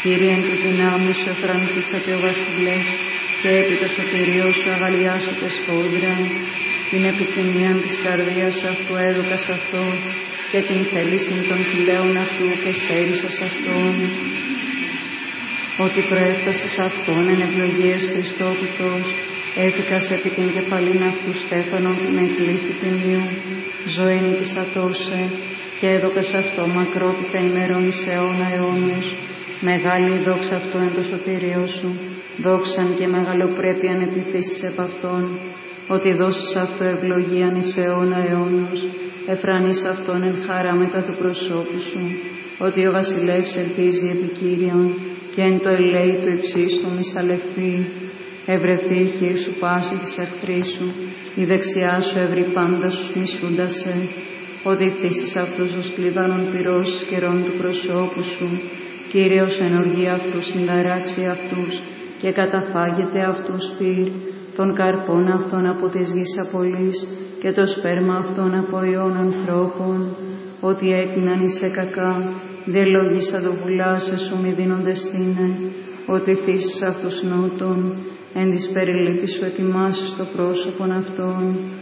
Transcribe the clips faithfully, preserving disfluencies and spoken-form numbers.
Κύριε, εν τη δυνάμει σου εφρανθήσατε ο βασιλεύς και επί το σωτηρίο σου αγαλιάσατε σπόδρα. Την επιθυμία της καρδίας αυτού έδωκας αυτό και την θέληση των χιλέων αυτού και στέρισας αυτόν. Ότι προέφτασες αυτόν εν ευλογίες Χριστότητος, έθηκας επί την κεφαλήν αυτού στέφανον την εκλήθη τιμίου, ζωήν της ατώσε, και έδωκας αυτό μακρόπιτα ημερών εις αιώνα αιώνους. Μεγάλη η δόξα αυτό εν το σωτήριό σου, δόξαν και μεγαλοπρέπειαν επιθύσεις επ' αυτόν, ότι δώσεις αυτό ευλογίαν εις αιώνα αιώνους, εφρανείς αυτόν εν χαρά μετά του προσώπου σου, ότι ο βασιλεύς ελπίζει επί Κύριον και εν το ελέη του υψίστου μισαλευθεί. Ευρεθεί η χείρ σου πάση της εχθρής σου, η δεξιά σου ευρύ πάντα σου μισούντασε, ότι θύσεις αυτούς ως κλειδάνων πυρός καιρών του προσώπου σου. Κύριος εν οργή αυτούς συνταράξει αυτούς και καταφάγεται αυτούς πυρ, των καρπών αυτών από της γης απολύς και το σπέρμα αυτών από ιών ανθρώπων, ότι έκλειναν εις σε κακά, δε λόγισα το βουλάσε σου μη δίνοντες τίνε, ότι θύσεις αυτούς νότων, εν της περιλήπης σου ετοιμάσεις το πρόσωπον αυτών.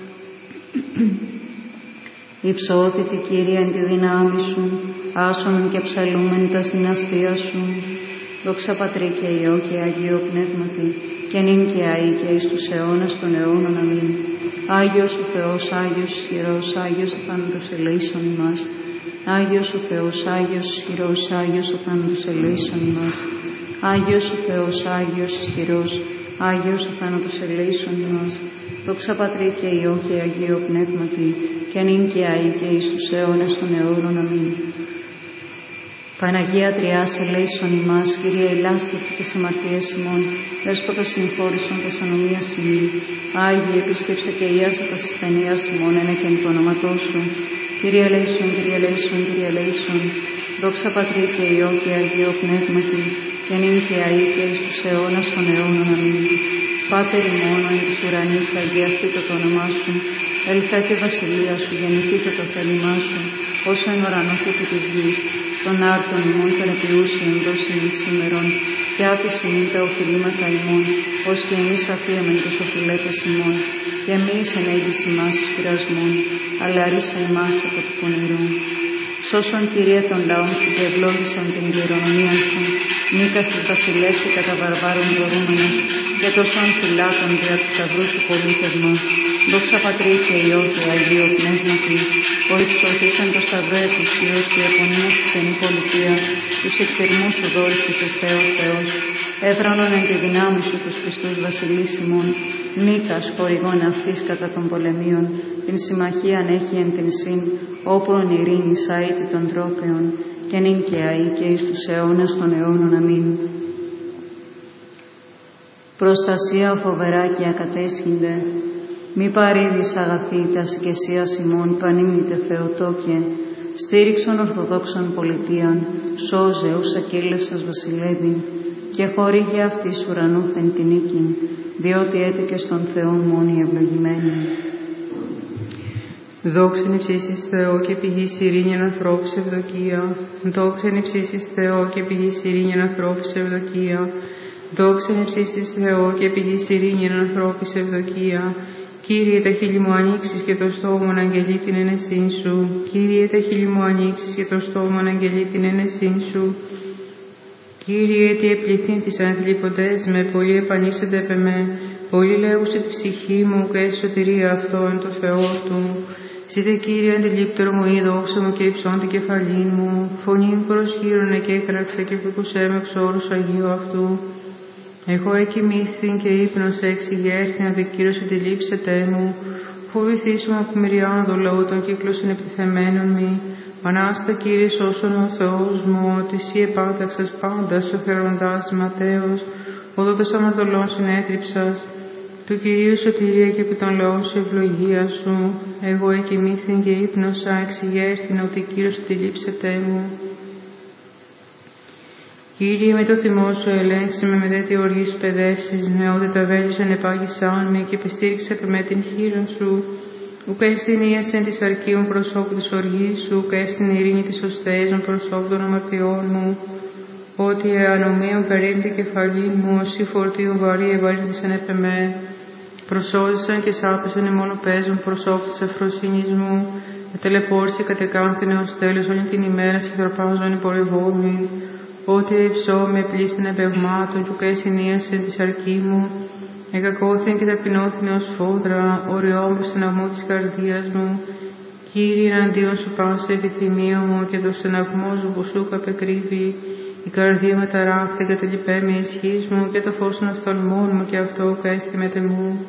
Υψώθητη Κύριε εν τη δυνάμει σου, άσον και ψαλούμεν τα στην αστεία σου. Δόξα Πατρί και Υιό και Αγίο Πνεύματι, και νυν και αεί και εις τους αιώνας των αιώνων. Αμήν. Άγιος ο Θεός, Άγιος ισχυρός, Άγιος ο θάνατος ελέησον ημάς. Άγιος ο Θεός, Άγιος ισχυρός, Άγιος ο θάνατος ελέησον ημάς. Άγιος ο Θεός, Άγιος ισχυρός, Άγιος ο θάνατος ελέησον ημάς. Δόξα Πατρί και Υιό και Αγίο Πνεύματι, και νυν και αεί και εις τους αιώνας των αιώνων. Αμήν. Παναγία Τριάς ελέησον ημάς, Κύριε ελάστητη και αμαρτίες ημών, Δέσποτα συμφόρησον τας ανομίας ημών. Άγιε επίσκεψε και ιάσα τας ασθενείας ημών, ένε και εν το όνοματό σου. Κύριε ελέησον, Κύριε ελέησον, Κύριε ελέησον. Δόξα Πατρί και Υιό και Αγίο Πνεύματι, και νυν και αεί και εις τους αιώνας των αιώνων. Αμήν. Πάτερ ημών εν της ουρανής, αγιαστήτω το όνομά σου. Ελθέτω η βασιλεία σου, γεννηθήτω το θέλημά σου, όσο εν ουρανό και επί της γης. Των άρτων ημών των επιούσιων δώσει ημίς σήμερον, και άφησε ημί τα οφειλήματα ημών, ως και εμείς αφίεμεν τους οφειλέτες ημών, και μη εις ενέγγις ημάς εις πειρασμών, αλλά αρίσα ημάς από του πονηρού. Σώσον Κύριε των λαών σου και ευλόγησον την κληρονομία σου, νίκας της βασιλεύση κατά βαρβάρων δωρούμενος, και τόσων φυλάτων δια του σταυρού σου πολίτευμα. Δόξα Πατρί και Υιό και Αγίο Πνεύματι, ο υψωθήσαν το σταυρό εκουσίως και επωνύμως του στενή πολιτεία, τους εκθερμούς σου δόρισες εις Θεός Θεός, έβρανον εν τη δυνάμει σου τους Χριστούς βασιλείς ημών, νίκας χορηγών αυτής κατά των πολεμίων, την συμμαχίαν έχει εν την συν, όπρον ειρήνης αήτη των τρόπεων, και νυν και αεί και εις τους αιώνας των αιώνων. Αμήν. Προστασία φοβερά και ακατέσχυνται, μη παρήδεις αγαθή τας οικεσίας ημών, πανήμνητε Θεοτόκε, στήριξον ορθοδόξων πολιτείαν, σώζε ους ακύλευσας βασιλεύειν, και χορήγε αυτής ουρανούθεν την νίκην, διότι έτεκε στον Θεόν μόνοι ευλογημένοι. Δόξεν υψίστης Θεό και πηγής ειρήνην ανθρώπους ευδοκία. Δόξεν υψίστης Θεό και πηγής ειρήνην ανθρώπους ευδοκία. Δόξεν υψίστης Θεό και πηγής ειρήνην ανθρώπους ευδοκία. Κύριε, τα χείλη μου ανοίξεις και το στόμα μου αγγελεί την ένεσήν σου. Κύριε, τα χείλη μου ανοίξεις και το στόμα μου αγγελεί την ένεσήν σου. Κύριε, τι επληθύν της ανθλιποντές με, πολλοί επανήσονται επ' εμέ. Πολλοί λέγουσε τη ψυχή μου και η σωτηρία αυτό εν το Θεό του. Ζήτε Κύριε αντιλήπτερο μου ή δόξα μου και υψών την κεφαλήν μου. Φωνή μου προσχύρωνε και έκραξε και φύκουσέ με εξ όρους Αγίου αυτού. Εγώ εκοιμήθην και ύπνος εξηγέρθην ότι Κύριος αντιλήψετε μου. Φοβηθήσουμε από μυριάν δολαού των κύκλων συνεπτυθεμένων μη. Ανάστα Κύριε σώσον ο Θεός μου, ότι εσύ επάταξας πάντα ο θεροντάς Ματέος, οδότας αμαρτωλών συνέτριψας. Του Κυρίου σωτηρία και επί των λαών σου ευλογία σου. Εγώ εκοιμήθην και ύπνοσα, εξηγέρθην ότι Κύριος αντιλήψετε μου. Κύριε, με το θυμό σου ελέγξε με, με τέτοια οργή σου παιδεύσεις με, ότι τα βέλη σου ανεπάγησαν με και επιστήριξε με την χείρα σου. Ουκ έστιν ίασεν της αρκείων προσώπου της οργής σου, ουκ έστιν ειρήνη της οστέζων προσώπου των αμαρτιών μου. Ότι ανομίων περίμ την κεφαλή μου, όσοι φορτίων βαρύ ευαρύνθησαν επ' εμέ. Προσώζησαν και σάπησαν ημών παίζουν προσώπου της αφροσύνης μου. Ετελεπόρησε κατεκάνθηνε ως τέλος όλη την ημέρα σχεδροπάζων υπορευόμην. Ότι υψώ με πλήσανε παιγμάτων και ουκέ συνίασε τη αρκή μου. Εκακώθην και ταπεινώθην ως φόδρα, οριόμου στον αμμό της καρδίας μου. Κύριε, εναντίον σου πάσα επιθυμία μου και το στεναγμό σου που σου καπεκρύβει. Η καρδία με ταράχθη κατελειπέ με ισχύς μου και το φως των οφθαλμών μου και αυτό καίστη με τεμού.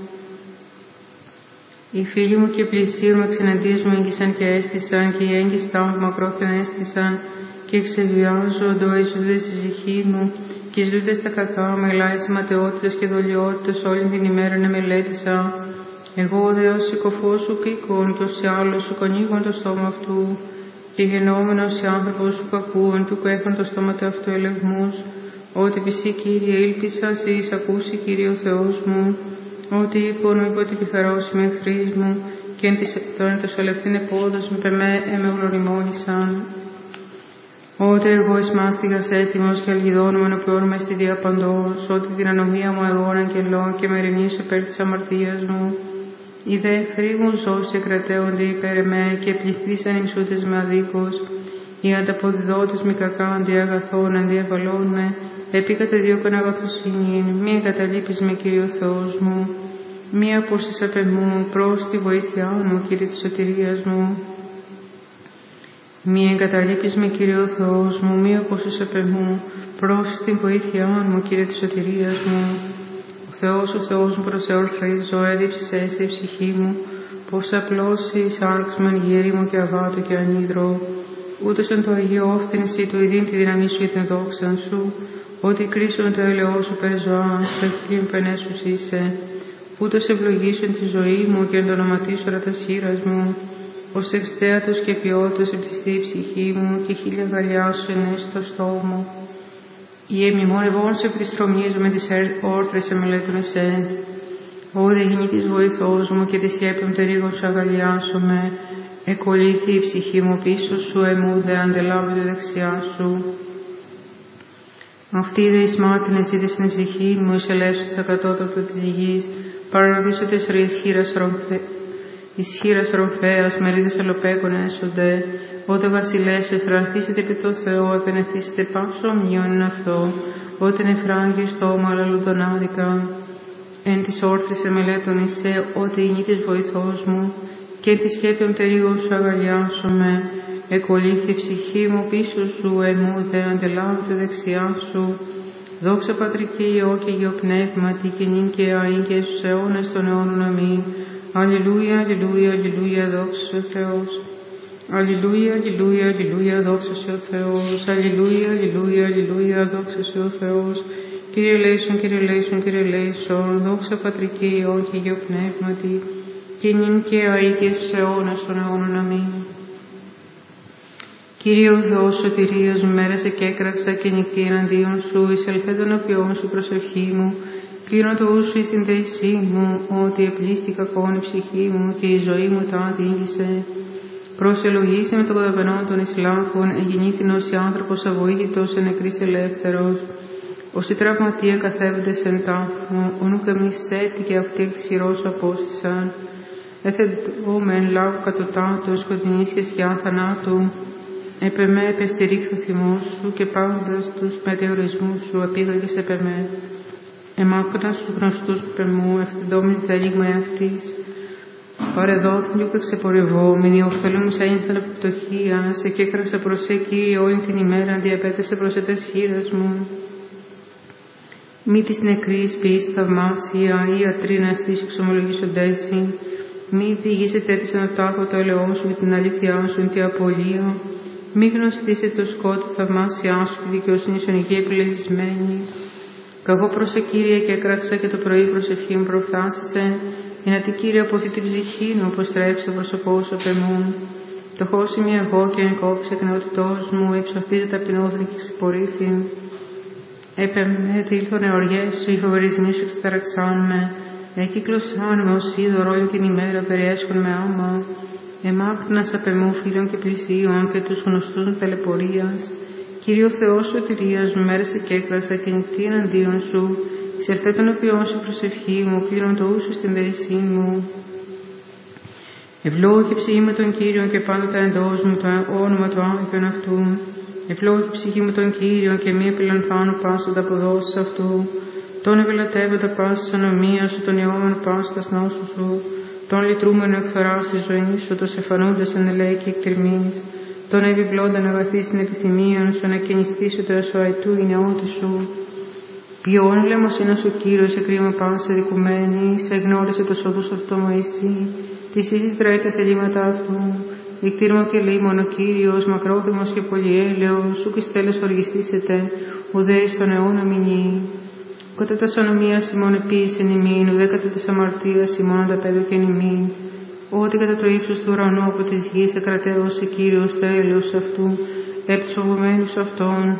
Οι φίλοι μου και οι πλησίοι μου εξεναντίας μου έγγισαν και έστησαν και οι έγκυστά μου μακρόθεν έστησαν και ξεβιάζονται ο Ιησούδες στη ψυχή μου και ζούνται στα κακά μιλάει της ματαιότητας και δολιότητας όλη την ημέρα να μελέτησα. Εγώ δε ως συκοφός σου πήκον και ως άλλος σου κονίγον το στόμα αυτού και γενόμενος σε άνθρωπος σου κακούον του που έχουν το στόμα του αυτού ελεγμούς, ότι πισί Κύριε ήλπισα σε εις ακούσει Κύριε ο Θεός μου, ότι είπον μου υπό την πιθαρώσιμη εχθρής μου και εν τον ετοσολευτήν επόδος με πεμέ έμε γλωριμόνησαν. Ότι εγώ εσμάστηγας έτοιμος και αλγιδών μου ενωπιών μες στη διαπαντός, ότι την ανομία μου εγώ αγγελώ και με ειρηνήσω υπέρ της αμαρτίας μου. Οι δε εχθροί μου ζώσει κρατέονται υπέρ εμέ και πληθύσαν ημσούτες με αδίκως. Οι ανταποδιδότες μη κακά αντί αγαθών αντί ευαλών με, επί κατεδίωκον αγαθοσύνην, μη εγκαταλείπεις με Κύριο Θεός μου. Μη απόστης απ' εμού προς τη βοήθειά μου, Κύριε της σωτηρίας μου. Μη εγκαταλείπεις με Κύριο Θεός μου, μη απόστης απ' εμού προς τη βοήθειά μου, Κύριε της σωτηρίας μου. Ο Θεός, ο Θεός μου προσεορθρίζω, έδειψε εσύ η ψυχή μου, πως απλώσει εις άρξμαν γέρι μου και αβάτου και ανίδρο. Ούτως εν το Αγίο όφθηνση του ειδήν τη δύναμή σου για την δόξα σου, ότι κρίσον το έλεό σου περ ζωάς, ευχήν πενέσους είσαι. Ούτως ευλογήσουν τη ζωή μου και εν το ονοματίσου ρατασύρας μου, ως εξτέατος και ποιότητος εμπιστή η ψυχή μου και χίλια αγκαλιά σου ενέσει το στόμα. Η εμιμόνευόν σε επί της τρομής με τις όρθρες εμελέτων εσέ. Ο δε γίνει της βοηθός μου και της έπλων τερίγων σου αγαλιάσομαι. Εκολύθη η ψυχή μου πίσω σου, εμού δε αντελάβει τη δεξιά σου. Αυτή δε εις μάτιν εζήτησε στην ψυχή μου, εις ελέσου στα κατώτατα της γης, παραδείσονται ρε ισχύρας ρομφέας, μερίδες αλοπέκων έσονται. Ότε βασιλές εφρανθήσετε επί το Θεό, επενεθήσετε πάσο ομοιόν είναι αυτό, ότε νεφράγγει στόμα αλλαλούδων άδικα. Εν της όρθρης εμελέτων είσαι, ότι είναι της βοηθός μου, και εν της σκέπιον τερίγων σου αγαλιάσομαι. Εκολύθη η ψυχή μου πίσω σου, εμού δε αντελάβει τη δεξιά σου. Δόξα Πατρική Υιό και Υιό Πνεύματι, και νυν και αΐν και στους αιώνας των αιώνων αμήν. Αλληλούια, αλληλούια, αλληλούια, δόξα σου ο Θεός. Αλληλούια, αλληλούια, αλληλούια, δόξα σου ο Θεός. Αλληλούια, αλληλούια, αλληλούια, δόξα σου ο Θεός. Κύριε ελέησον, Κύριε ελέησον, Κύριε ελέησον, δόξα Πατρική Υιό και Υιό Πνεύματι, και νυν και αΐ και στους αιώνας των αιώνων αμήν. Κύριε ο Θεός σωτηρίας μου, μέρασε και έκραξα και νυχτή εναντίον σου, εισελθέ των απειών σου προσευχή μου, κλείνω το ου σου εις την δεησή μου, ότι επλήστη κακόν η ψυχή μου και η ζωή μου τα αντίγησε. Προσελογήσε με τον καταπενόν των Ισλάχων, εγινήθην ως η άνθρωπος αβοήθητος, εν νεκρής ελεύθερος. Όσοι τραυματία καθέβοντες εν τάφο, ονούκ εμνησέτη και αυτοί εκ της ηρώς απόστησαν. Έθετο μεν λάβου κατωτάτου, σκοτεινή σχεσιά θανάτου. Επεμέ επεστηρίχθη ο θυμός σου και πάντας τους μετεωρισμούς σου επήγαγες επεμέ. Εμάκωνα στους γνωστούς πεμού, ευθυντόμην θέληγμα εαυτής. Παρεδόθην και ξεπορευόμην, οφθαλούμουν σαν ήνθαν από πτωχία, σε και έκρασα προς σε Κύριε όλη την ημέρα, διαπέτασε προς ετές χείρας μου. Μη της νεκρής ποιής θαυμάσια, ή ιατρή να στήσει εξομολογήσοντέσι. Μη διηγήσετε της ανατάχω το ελαιό σου με την αλήθειά σου, τη απολία. Μη γνωστήσε το σκότ θαυμάσια σου και δικαιοσύνη σου νυχή επιλεγισμένη. Καγώ προσε Κύριε και έκραξα και το πρωί προσευχή μου προφθάσισε. Είναι τη Κύριε από αυτή την ψυχή μου, όπως τρέψε το πρόσωπό σου απ' εμούν. Το χώσιμη εγώ και εγκόψε εκ νεότητός μου, υψωθείτε ταπεινώθην και ξεπορήθην. Έπαιμε τήλθον εωριές σου, οι φοβερισμοί σου εξταραξάν με. Εκύκλωσάν με ως είδωρο όλη την ημέρα, περιέσχον με άμα. Εμάκρυνας απ' εμού φίλων και πλησίων και τους γνωστούς μου ταλαιπωρίας. Κύριο Θεός σωτηρίας μου, μέρεσε και έκραξα και νυχτή εναντίον σου. Εισερθέ τον οποίον σου προσευχή μου, κλείνον το ούσου στην δέσή μου. Ευλόγη ψυχή με τον Κύριον και πάντα τα εντός μου το όνομα του Άγιον αυτού. Ευλόγη ψυχή με τον Κύριον και μη επιλανθάνω πάσα τα αποδόσεις αυτού. Τον ευελατεύοντα πάσα της ανομίας σου, τον ιόμενο πάσα τα νόσου σου. Τον λυτρούμενο εκφράς της ζωής σου, το σεφανούντας εν ελέη και εκτριμής. Τον επιβλώνταν αγαθή στην επιθυμία σου, να καινιστήσει το εσωαϊτού η νεότη σου. Ποιόν λαιμοσύνας ο Κύριος, σε κρίμα πάσα δικουμένη, σε γνώρισε το σώδος αυτό Μωυσή. Τη ίσης δράει τα θελήματα αυτού. Δικτήρμο και λίμων ο Κύριος, μακρόθυμος και πολυέλεος, σου πιστέλες οργιστήσετε, ουδέ εις τον αιώνα μηνύ. Κατά τα σονομίας ημών επίησεν ημίν, ουδέ κατά της αμαρτίας ημών τα πέδωκεν ημίν. Ότι κατά το ύψος του ουρανού από της γης εκρατέωσε Κύριος τέλος αυτού, επ' τους φοβουμένους αυτών.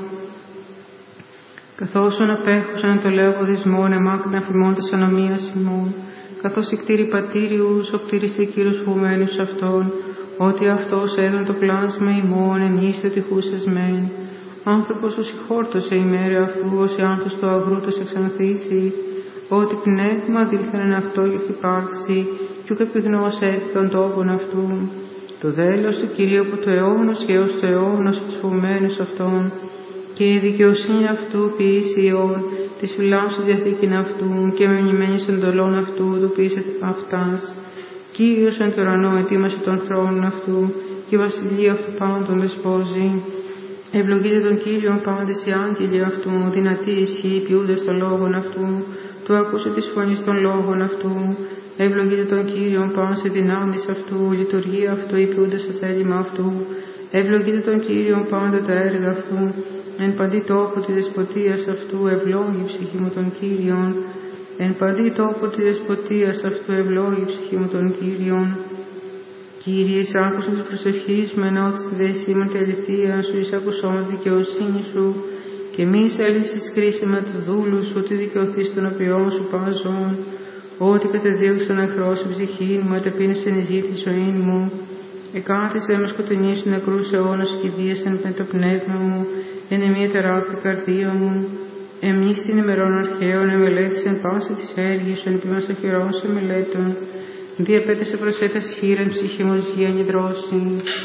Καθώς ον απέχουσαν το λέω βοδισμόν, εμάκρυνα φημών της ανομίας ημών. Καθώς η κτήρη πατήριους, ο κτήρισε Κύριος φοβουμένους αυτών, ότι αυτός έδωνε το πλάσμα ημών, εμνήστε τυχούσες μεν. Άνθρωπος ως ηχόρτωσε η μέρα αυτού, ως η άνθος του αγρούτος εξανθήσει, ότι πνεύμα δήλθεν αυτό και υπάρξει, κι ουκ επιγνώς έρθει τον τόπον αυτού. Το δέλος του Κυρίου από το αιώνος και έως το αιώνος τους φοβουμένους αυτών, και η δικαιοσύνη αυτού ποιήσει ιών, της φυλάσσου διαθήκην αυτού, και με μνημένης εντολών αυτού, του ποιήσε αυτάς. Κύριος εν το ουρανό ετοίμασε τον θρόνο αυτού, και η βασιλεία αυτού πάντων δεσπόζει. Ευλογείτε τον Κύριον πάντες οι άγγελοι αυτού, δυνατοί ισχύοι ποιούνται στον λόγον αυτού, του ακούσε της φωνής των λόγων αυτού. Ευλογείτε τον Κύριον πάντες οι δυνάμεις αυτού, λειτουργία αυτού, οι ποιούνται στο θέλημα αυτού. Ευλογείτε τον Κύριον πάντα τα έργα αυτού, εν παντή τόπο τη δεσποτείας αυτού, ευλόγη ψυχή μου τον Κύριον. Εν παντή τόπο τη δεσποτείας αυτού, ευλόγη ψυχή μου τον Κύριον. Κύριε, εις άκουσον της προσευχής μου, ενώτη στη δέση μου και αληθεία σου, εις άκουσον τη δικαιοσύνη σου, και μη εισέλθεις κρίσιμα του δούλου σου, ότι δικαιωθείς τον οποίον σου πάζον. Ότι κατεδίωξε τον εχθρό σου ψυχή μου, εταπείνωσε εν εις τη ζωή μου. Εκάθισε με σκοτεινή σου νεκρούς αιώνας και δίεσεν με το πνεύμα μου, εν εμία τεράστια καρδία μου. Εμείς την ημερών αρχαίων εμελέτησεν πάση της έργης σου, εν ποιημάς αχυρών σε μελέτων. Διαπέτασε προσέτας χείρεν ψυχή μου ζία νιδρώσει.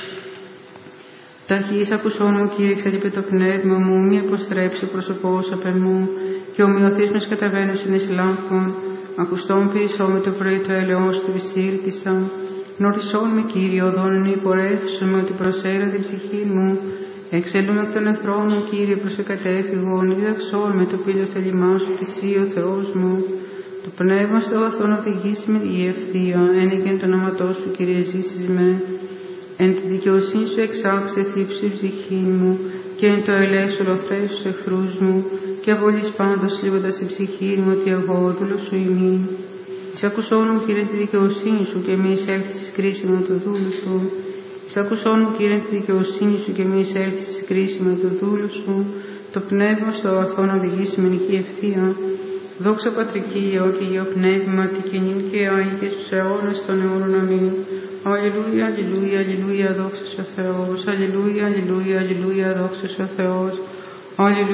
Ταχύς ακουσών μου, Κύριε, εξαλείπε το πνεύμα μου, μη αποστρέψει ο πρόσωπός απ' εμού, και ομοιωθείς μες καταβαίνωσιν εις λάθον. Ακουστόν ποιησό με το πρωί το έλεος του βυσίλτησα. Γνωρισόν με, Κύριε, οδόν εν υπορεύσομαι, ότι προσέρα την ψυχή μου. Εξέλουμε εκ των εχθρών μου, Κύριε, προς εκατέφυγον, διδαξόν με το πύλιο θέλημά σου, θυσί ο Θεός μου. Το πνεύμα στο αγαθόν οδηγήσει με τη ευθεία, ένικεν τον όματό σου, Κύριε, ζήσεις με. Εν τη δικαιοσύνη σου εξάξε θύψη ψυχή μου, και εν το ελέγχο ολοθρές τους εχθρούς μου, και αβολείς πάντως λίβοντας η ψυχή μου, ότι εγώ δούλος σου ημί. Εις ακουσόν μου, Κύριε, τη δικαιοσύνη σου, και μη εισέλθεις εις κρίσιμα του δούλου σου. Εις ακουσόν μου, Κύριε, τη δικαιοσύνη σου, και μη εισέλθεις εις κρίσιμα του δούλου σου. Το πνεύμα στο αγαθόν οδηγήσει με νική ευθεία. Δόξα Πατρική, Υιό και Υιό Πνεύμα, τη κοινήν και Άγιε και στους αιώνας των αιώνων αμήν. Αλληλούια, αλληλούια, αλληλούια, δόξα ο Θεός. Αλληλούια, αλληλούια, αλληλούια, δόξα ο Θεός. Αλληλούια.